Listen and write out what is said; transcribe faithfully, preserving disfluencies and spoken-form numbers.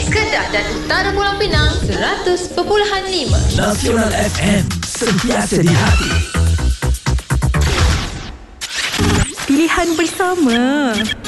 Kedah dan Utara Pulau Pinang seratus perpuluhan lima. Nasional F M, sentiasa di hati. Pilihan bersama.